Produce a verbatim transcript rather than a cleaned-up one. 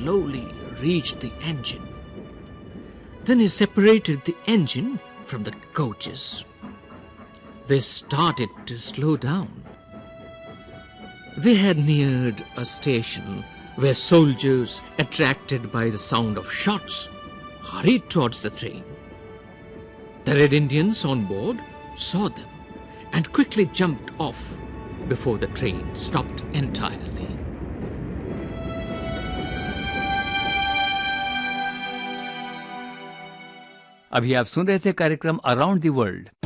slowly reached the engine. Then he separated the engine from the coaches. They started to slow down. They had neared a station where soldiers, attracted by the sound of shots, hurried towards the train. The Red Indians on board saw them and quickly jumped off before the train stopped entirely. अभी आप सुन रहे थे कार्यक्रम around the world